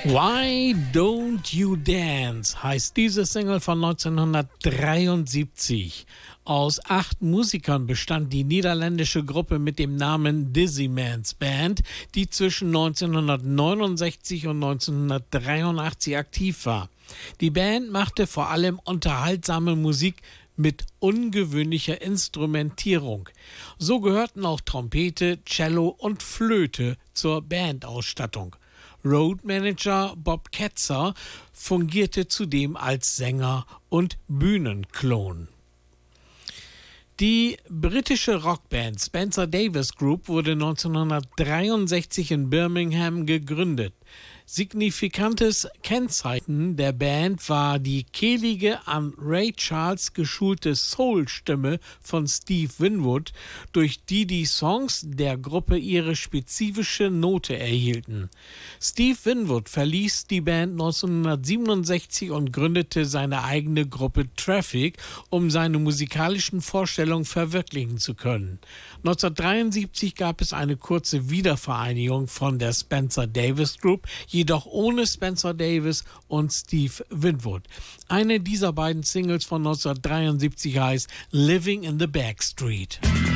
Why Don't You Dance heißt diese Single von 1973. Aus 8 Musikern bestand die niederländische Gruppe mit dem Namen Dizzy Man's Band, die zwischen 1969 und 1983 aktiv war. Die Band machte vor allem unterhaltsame Musik mit ungewöhnlicher Instrumentierung. So gehörten auch Trompete, Cello und Flöte zur Bandausstattung. Roadmanager Bob Ketzer fungierte zudem als Sänger und Bühnenklon. Die britische Rockband Spencer Davis Group wurde 1963 in Birmingham gegründet. Signifikantes Kennzeichen der Band war die kehlige, an Ray Charles geschulte Soul-Stimme von Steve Winwood, durch die die Songs der Gruppe ihre spezifische Note erhielten. Steve Winwood verließ die Band 1967 und gründete seine eigene Gruppe Traffic, um seine musikalischen Vorstellungen verwirklichen zu können. 1973 gab es eine kurze Wiedervereinigung von der Spencer Davis Group, jedoch ohne Spencer Davis und Steve Winwood. Eine dieser beiden Singles von 1973 heißt Living in the Backstreet.